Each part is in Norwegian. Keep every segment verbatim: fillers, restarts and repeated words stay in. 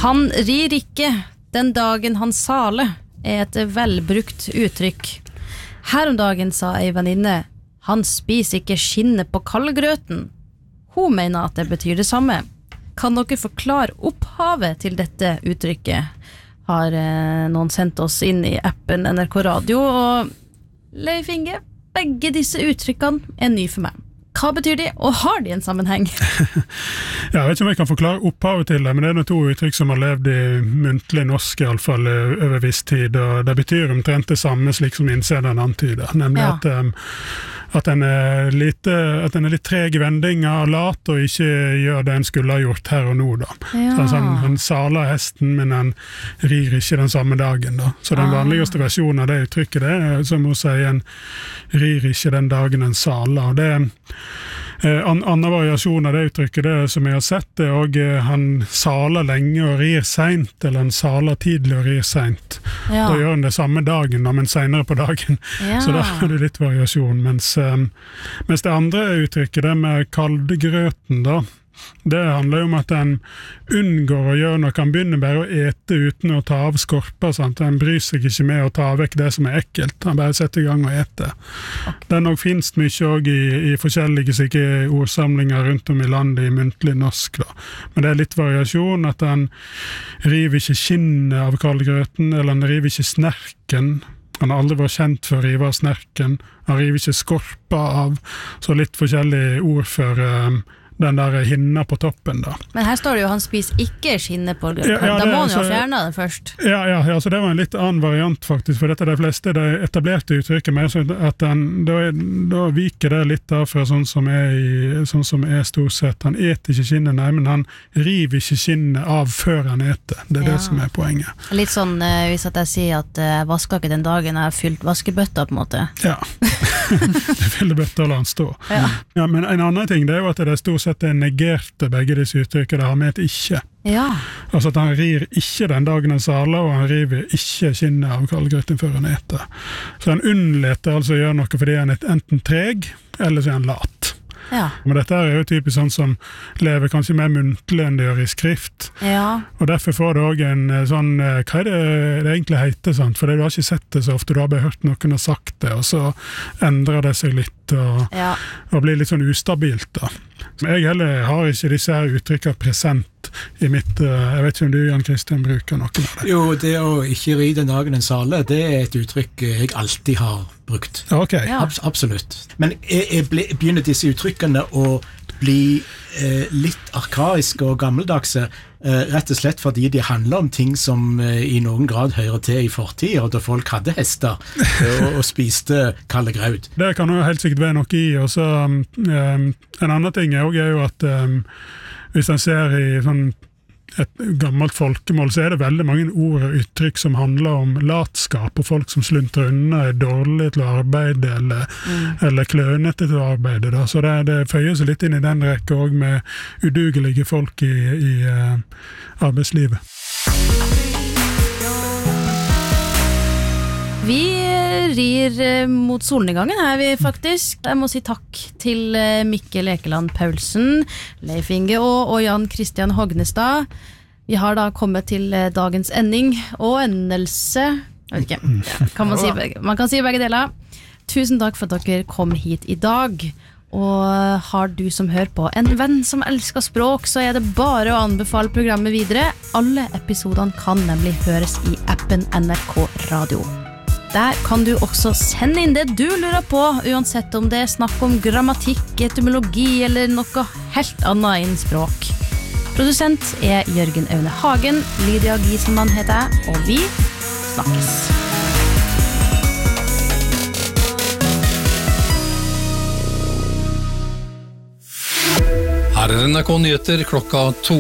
Han rir ikke den dagen han sale er et velbrukt uttrykk. Her om dagen sa ei venninne, han spiser ikke skinnet på kaldgrøten. Hun mener at det betyr det samme. Kan dere forklare opphavet til dette uttrykket? Har eh, noen sendt oss inn i appen N R K Radio, og Leif Inge, begge disse uttrykkene er nye for meg. Hva betyr de, og har de en sammenheng? Jeg vet ikke om jeg kan forklare opphavet til det, men det er noen to uttrykk som har levd i muntlig norsk i alle fall over viss tid, og det betyr omtrent det samme slik som innsederen antyder, nemlig ja. at, um, at, en er lite, at en er litt treg i vendinga og lat og ikke gjør det en skulle ha gjort her og nå da. Ja. Så han, han saler hesten, men han rir ikke den samme dagen da. Så den vanligste versjonen av det uttrykket det er som å si en rir ikke den dagen en saler, og det er Eh, an, annen variasjon av det uttrykket det som jeg har sett det er og eh, han saler lenge og rir sent, eller han saler tidlig og rir sent. Ja. Da gjør han det samme dagen, da, men senere på dagen. Ja. Så da er det litt variasjon. Mens, eh, mens det andre uttrykket, det med kaldgrøten da, det handler jo om at en unngår å gjøre noe, han begynner bare å ete uten å ta av skorper, sant? Han bryr seg ikke med å ta vekk det som er ekkelt, han bare setter i gang og ete. Okay. Det nok finnes mye også i, i forskjellige sikke ordsamlinger rundt om i landet i muntlig norsk da. Men det er litt variasjon, at han river ikke skinnet av kaldgrøten, eller han river ikke snerken. Han har aldri vært kjent for å rive av snerken, han river ikke skorpa av, så litt forskjellige ord for um, den der hinna på toppen da. Men her står det jo, han spiser ikke skinnet på grøten. Ja, ja, da må han jo fjerne det først. Ja, ja, ja, så det var en litt annen variant faktisk, for dette er de fleste det etablerte uttrykket med, så at den, da, da viker det litt da fra sånn som er, i, sånn som er stort sett. Han eter ikke skinnet, nei, men han river ikke skinnet av før han eter. Det er ja. Det som er poenget. Litt sånn, uh, hvis at jeg sier at jeg uh, vasker ikke den dagen jeg har fylt vaskebøtta på en måte. Ja, det fyller bøtta og la han stå. Ja. Ja, men en annen ting, det er jo at det er stort sett det er negerte begge disse uttrykket, det har med et ikke. Ja. Altså at han rir ikke den dagen han saler, og han river ikke skinnet av kaldgrøten før han eter. Så han unnleter altså å gjøre noe fordi han er enten treg, eller så er han lat. Ja. Men dette er jo typisk sånn som lever kanskje mer muntlig enn det gjør i skrift. Ja. Og derfor får du også en sånn, hva er det det egentlig heter, sant? For du har ikke sett det så ofte, du har bare hørt noen har sagt det, og så endrer det seg litt, og, ja. og blir litt sånn ustabilt da. Jeg heller har ikke disse her uttrykkene present i mitt, jeg vet ikke om du, Jan Kristian, bruker noe av det. Jo, det å ikke ri den dagen en sale, det er et uttrykk jeg alltid har brukt. Ok. Ja. Abs- absolutt. Men jeg, jeg ble, begynner disse uttrykkene å bli eh, litt arkaiske og gammeldagse, eh, rett og slett fordi de handler om ting som eh, i noen grad hører til i fortiden, og da folk hadde hester eh, og, og spiste kalde graut. Det kan jo helt sikkert være noe i, og så um, en annen ting er jo at um, hvis en ser i sånn et gammelt folkemål, så er det veldig mange ord og uttrykk som handler om latskap, og folk som sluntrer unna er dårlige til å arbeide, eller, mm. eller klønete til å arbeide. Da. Så det, det føyer seg litt inn i den rekke også med udugelige folk i, i uh, arbeidslivet. Vi rir mot solnedgangen her vi faktisk. Jeg må si takk til Mikkel Ekeland Paulsen, Leif Inge og, og Jan Kristian Hognestad. Vi har da kommet til dagens ending og endelse. Jeg vet ikke, ja, kan man, si begge, man kan si begge deler. Tusen takk for at dere kom hit i dag. Og har du som hører på en venn som elsker språk, så er det bare å anbefale programmet videre. Alle episodene kan nemlig høres i appen N R K Radio. Der kan du også sende inn det du lurer på, uansett om det er snakk om grammatikk, etymologi eller noe helt annet innen språk. Produsent er Jørgen Aune Hagen, Lydia Gieselmann heter jeg, og vi snakkes. Her er N R K Nyheter klokka to.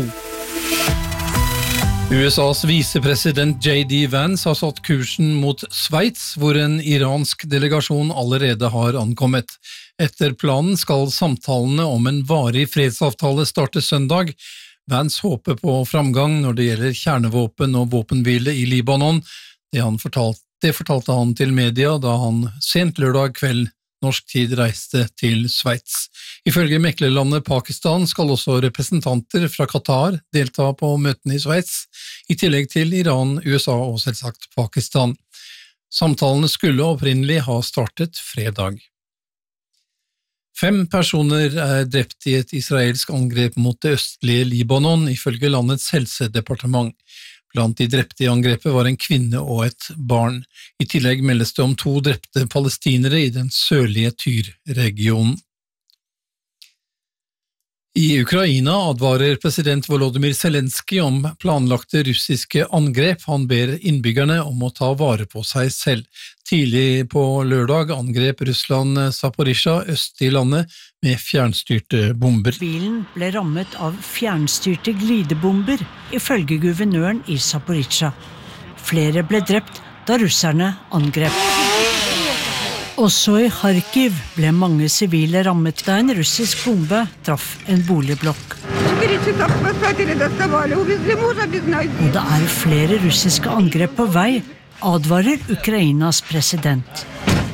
U S A's visepresident J D Vance har satt kursen mot Sveits, hvor en iransk delegasjon allerede har ankommet. Etter planen skal samtalene om en varig fredsavtale starte søndag. Vance håper på framgang når det gjelder kjernevåpen og våpenhvile i Libanon. Det, han fortalte, det fortalte han til media da han sent lørdag kveld norsk tid reiste til Sveits. Ifølge meklerlandet Pakistan skal også representanter fra Qatar delta på møtene i Sveits, i tillegg til Iran, U S A og selvsagt Pakistan. Samtalene skulle opprinnelig ha startet fredag. Fem personer er drept i et israelsk angrep mot det østlige Libanon, ifølge landets helsedepartement. Blant de drepte i angrepet var en kvinne og et barn. I tillegg meldes det om to drepte palestinere i den sørlige Tyr-regionen. I Ukraina advarer president Volodymyr Zelensky om planlagte russiske angrep. Han ber innbyggerne om å ta vare på seg selv. Tidlig på lørdag angrep Russland Zaporizjzja øst i landet med fjernstyrte bomber. Bilen ble rammet av fjernstyrte glidebomber, ifølge guvernøren i Zaporizjzja. Flere ble drept da russerne angrep. Også i Kharkiv ble mange sivile rammet da en russisk bombe traff en boligblokk. Og det er flere russiske angrep på vei, advarer Ukrainas president.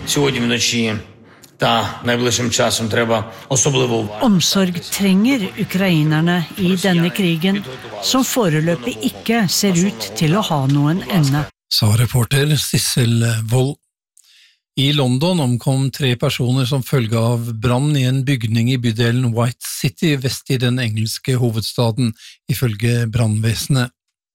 Omsorg trenger ukrainerne i denne krigen, som foreløpig ikke ser ut til å ha noen ende. Sa reporter Sissel Wold. I London omkom tre personer som følge av brann i en bygning i bydelen White City vest i den engelske hovedstaden, ifølge brannvesenet.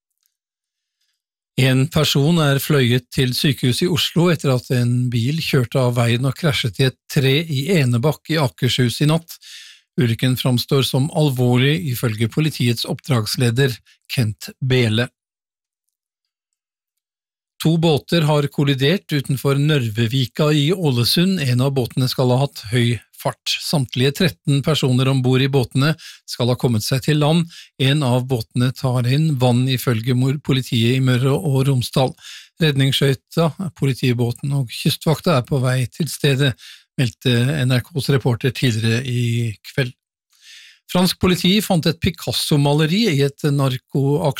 En person er fløyet til sykehus i Oslo etter at en bil kjørte av veien og krasjet i et tre i Enebakk i Akershus i natt. Ulykken framstår som alvorlig, ifølge politiets oppdragsleder Kent Bele. To båter har kollidert utenfor Nørvevika i Ålesund. En av båtene skal ha hatt høy fart. Samtlige tretten personer ombord i båtene skal ha kommet seg til land. En av båtene tar inn vann, ifølge politiet i Møre og Romsdal. Redningsskøyta, politibåten og kystvakta er på vei til stedet, meldte N R K's reporter tidligere i kveld. Fransk politi fant et Picasso-maleri i et narkoaksjon